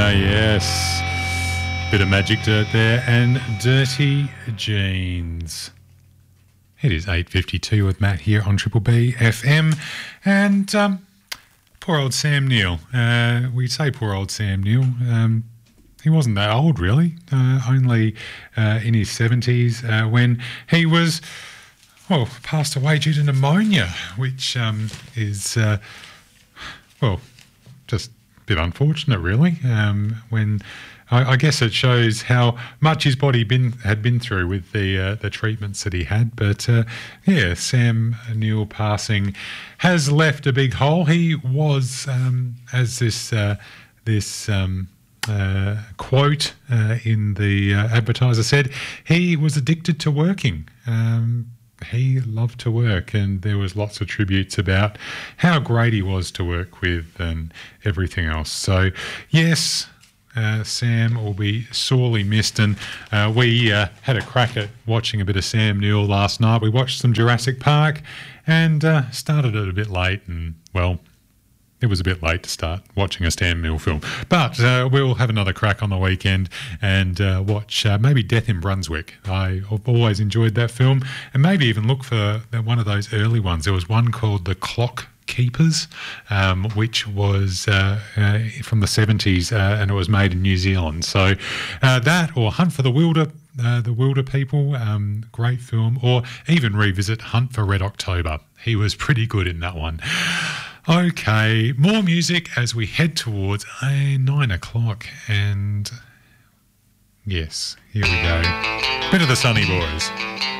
yes. Bit of Magic Dirt there and Dirty Jeans. It is 8:52 with Matt here on Triple B FM. And poor old Sam Neill. We say poor old Sam Neill. He wasn't that old, really. Only in his 70s when he was, passed away due to pneumonia, which is, just a bit unfortunate, really. When I guess it shows how much his body had been through with the treatments that he had. But Sam Neill passing has left a big hole. He was, as this quote in the advertiser said, he was addicted to working. He loved to work, and there was lots of tributes about how great he was to work with and everything else. So, yes, Sam will be sorely missed, and we had a crack at watching a bit of Sam Neill last night. We watched some Jurassic Park and started it a bit late, and, it was a bit late to start watching a Sam Neill film. But we'll have another crack on the weekend and watch maybe Death in Brunswick. I've always enjoyed that film, and maybe even look for one of those early ones. There was one called The Clock Keepers, which was from the 70s, and it was made in New Zealand. So that, or Hunt for the Wilder People, great film, or even revisit Hunt for Red October. He was pretty good in that one. Okay, more music as we head towards 9 o'clock, and yes, here we go. Bit of the Sunny Boys.